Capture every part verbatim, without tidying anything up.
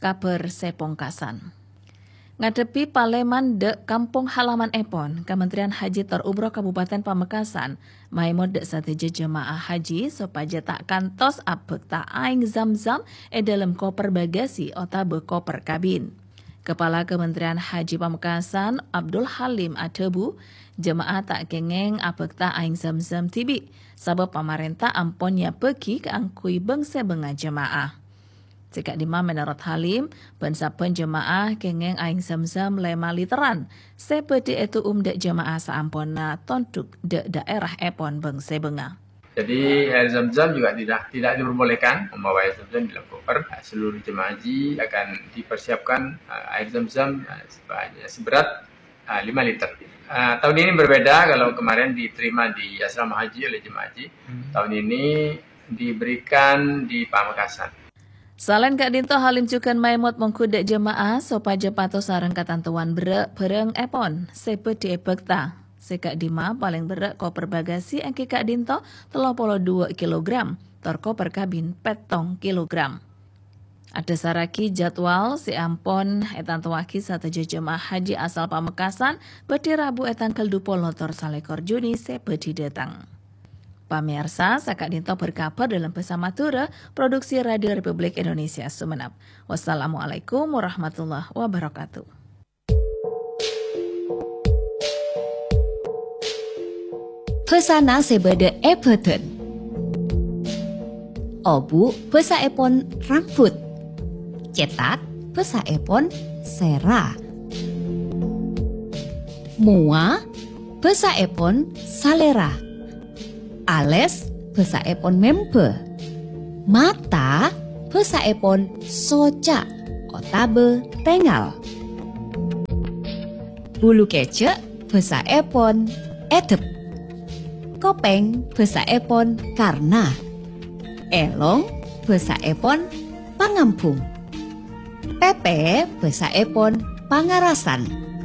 kabar sepongkasan. Ngadepi Paleman de kampung halaman Epon, Kementerian Haji Tor Umroh Kabupaten Pamekasan, maimod de sateja jemaah haji supaya tak kantos abek tak aing zam-zam e dalam koper bagasi otabe koper kabin. Kepala Kementerian Haji Pamekasan, Abdul Halim Atebu, jemaah tak kengeng abek tak aing zam-zam tibi, sabab pamarentah amponnya pergi ke angkui bangsa benga jemaah. Jika di menurut Halim, pensapen jemaah kengeng aing zam-zam lima literan, seperti itu umdek jemaah saampona tontuk de daerah Epon bangsa benga. Jadi air zam-zam juga tidak tidak diperbolehkan membawa air zam-zam di dalam koper. Seluruh jemaah haji akan dipersiapkan air zam-zam seberat lima liter. Uh, tahun ini berbeda kalau kemarin diterima di asrama haji oleh jemaah haji. Hmm. Tahun ini diberikan di Pamekasan. Selain Kak Dinto Halim Cukan Maimot mengkudak jemaah sopaja pato sarang katantuan berek pereng Epon seperti epekta. Sekak Dima paling berek koper bagasi engke Kak Dinto tiga puluh dua kilogram, tor koper kabin petong kilogram. Ada saraki jadwal si ampon etan tuaki sateja jemaah haji asal Pamekasan beti Rabu etan keldupo lotor salekor Juni seperti datang. Pamirsa, Sakak Dinto berkabar dalam Pesamatura, Produksi Radio Republik Indonesia Sumenep. Wassalamualaikum warahmatullahi wabarakatuh. Pesana sebede Everton. Obu pesa epon rambut. Cetak pesa epon sera. Mua pesa epon salera. Ales bahasa epon member. Mata bahasa epon soca otabe tengal. Bulu kecek bahasa epon edep. Kopeng bahasa epon karna. Elong bahasa epon pangampung. Pepe bahasa epon pangarasan.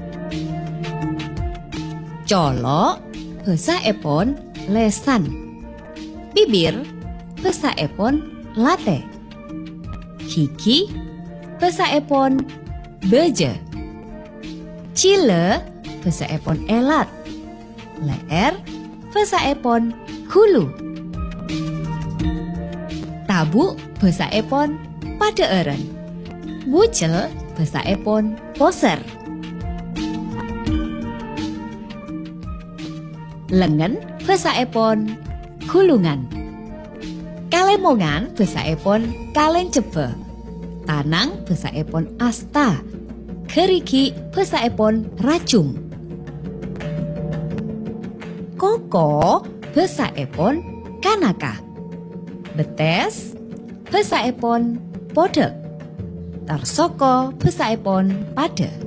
Colok bahasa epon lesan. Bibir bahasa epon late. Kiki bahasa epon beje. Cile bahasa epon elat. Leer bahasa epon hulu. Tabu bahasa epon padeeren. Bucel bahasa epon poser. Lengan bahasa epon gulungan. Kalemongan bahasa epon kaleng cebe. Tanang bahasa epon asta. Keriki bahasa epon racung. Koko bahasa epon kanaka. Betes bahasa epon podek. Tarsoko bahasa epon pade.